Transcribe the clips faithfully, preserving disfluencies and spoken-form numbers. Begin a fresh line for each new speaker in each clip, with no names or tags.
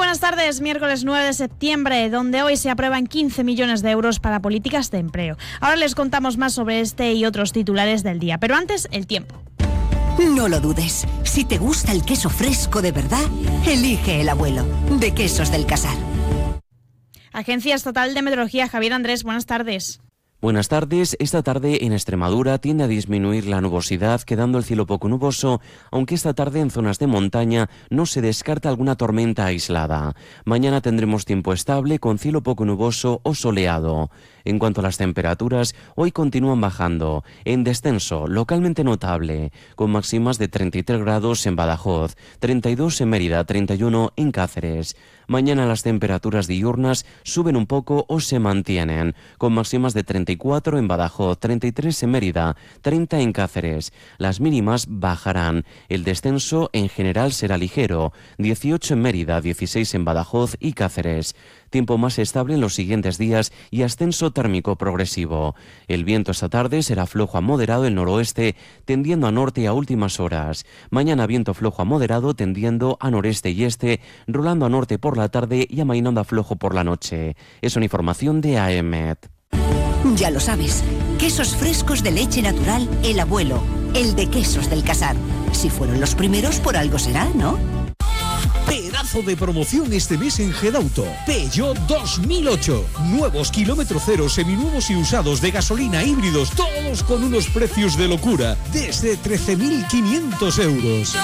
buenas tardes, miércoles nueve de septiembre, donde hoy se aprueban quince millones de euros para políticas de empleo. Ahora les contamos más sobre este y otros titulares del día, pero antes, el tiempo.
No lo dudes, si te gusta el queso fresco de verdad, elige El Abuelo, de Quesos del Casar.
Agencia Estatal de Meteorología, Javier Andrés, buenas tardes.
Buenas tardes. Esta tarde en Extremadura tiende a disminuir la nubosidad, quedando el cielo poco nuboso, aunque esta tarde en zonas de montaña no se descarta alguna tormenta aislada. Mañana tendremos tiempo estable con cielo poco nuboso o soleado. En cuanto a las temperaturas, hoy continúan bajando, en descenso localmente notable, con máximas de treinta y tres grados en Badajoz, treinta y dos en Mérida, treinta y uno en Cáceres. Mañana las temperaturas diurnas suben un poco o se mantienen, con máximas de treinta y cuatro en Badajoz, treinta y tres en Mérida, treinta en Cáceres. Las mínimas bajarán. El descenso en general será ligero, dieciocho en Mérida, dieciséis en Badajoz y Cáceres. Tiempo más estable en los siguientes días y ascenso térmico progresivo. El viento esta tarde será flojo a moderado del noroeste, tendiendo a norte a últimas horas. Mañana viento flojo a moderado, tendiendo a noreste y este, rolando a norte por la tarde y amainando a flojo por la noche. Es una información de A E M E T.
Ya lo sabes, quesos frescos de leche natural El Abuelo, el de Quesos del Casar. Si fueron los primeros, por algo será, ¿no?
Pedazo de promoción este mes en Gedauto. Peugeot dos mil ocho. Nuevos kilómetro cero, seminuevos y usados de gasolina, híbridos, todos con unos precios de locura, desde trece mil quinientos euros.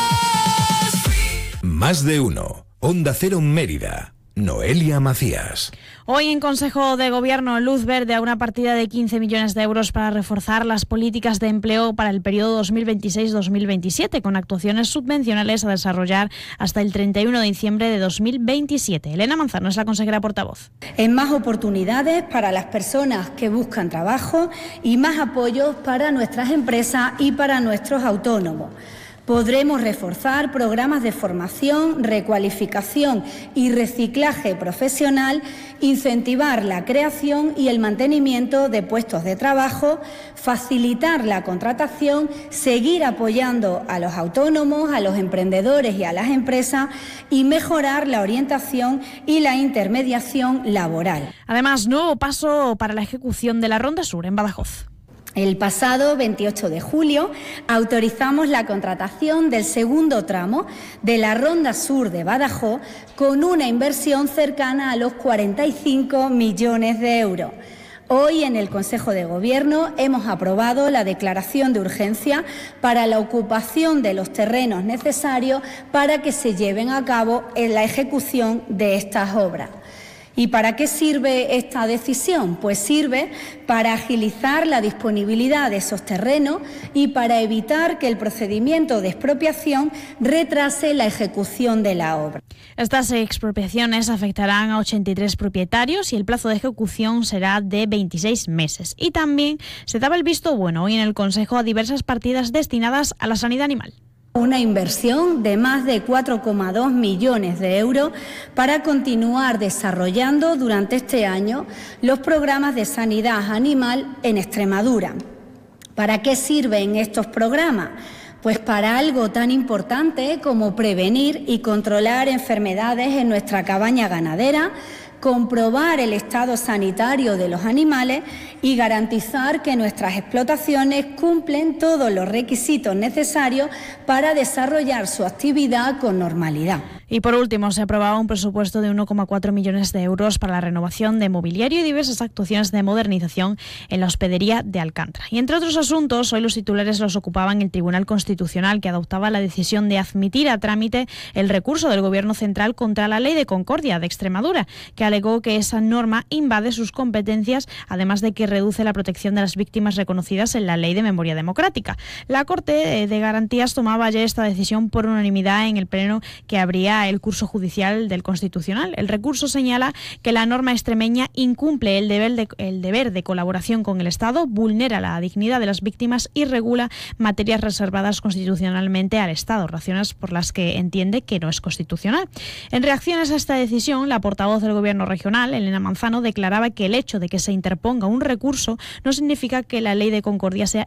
Más de uno. Onda Cero Mérida. Noelia Macías.
Hoy en Consejo de Gobierno, luz verde a una partida de quince millones de euros para reforzar las políticas de empleo para el periodo dos mil veintiséis dos mil veintisiete, con actuaciones subvencionales a desarrollar hasta el treinta y uno de diciembre de dos mil veintisiete. Elena Manzano es la consejera portavoz.
En más oportunidades para las personas que buscan trabajo y más apoyos para nuestras empresas y para nuestros autónomos. Podremos reforzar programas de formación, recualificación y reciclaje profesional, incentivar la creación y el mantenimiento de puestos de trabajo, facilitar la contratación, seguir apoyando a los autónomos, a los emprendedores y a las empresas y mejorar la orientación y la intermediación laboral.
Además, nuevo paso para la ejecución de la Ronda Sur en Badajoz.
El pasado veintiocho de julio autorizamos la contratación del segundo tramo de la Ronda Sur de Badajoz con una inversión cercana a los cuarenta y cinco millones de euros. Hoy en el Consejo de Gobierno hemos aprobado la declaración de urgencia para la ocupación de los terrenos necesarios para que se lleven a cabo en la ejecución de estas obras. ¿Y para qué sirve esta decisión? Pues sirve para agilizar la disponibilidad de esos terrenos y para evitar que el procedimiento de expropiación retrase la ejecución de la obra.
Estas expropiaciones afectarán a ochenta y tres propietarios y el plazo de ejecución será de veintiséis meses. Y también se daba el visto bueno hoy en el Consejo a diversas partidas destinadas a la sanidad animal.
Una inversión de más de cuatro coma dos millones de euros para continuar desarrollando durante este año los programas de sanidad animal en Extremadura. ¿Para qué sirven estos programas? Pues para algo tan importante como prevenir y controlar enfermedades en nuestra cabaña ganadera, comprobar el estado sanitario de los animales y garantizar que nuestras explotaciones cumplen todos los requisitos necesarios para desarrollar su actividad con normalidad.
Y por último, se aprobaba un presupuesto de uno coma cuatro millones de euros para la renovación de mobiliario y diversas actuaciones de modernización en la hospedería de Alcántara. Y entre otros asuntos, hoy los titulares los ocupaban el Tribunal Constitucional, que adoptaba la decisión de admitir a trámite el recurso del Gobierno central contra la Ley de Concordia de Extremadura, que alegó que esa norma invade sus competencias, además de que reduce la protección de las víctimas reconocidas en la Ley de Memoria Democrática. La Corte de Garantías tomaba ayer esta decisión por unanimidad en el pleno que abría el curso judicial del Constitucional. El recurso señala que la norma extremeña incumple el deber de, el deber de colaboración con el Estado, vulnera la dignidad de las víctimas y regula materias reservadas constitucionalmente al Estado, razones por las que entiende que no es constitucional. En reacciones a esta decisión, la portavoz del Gobierno regional, Elena Manzano, declaraba que el hecho de que se interponga un recurso no significa que la Ley de Concordia sea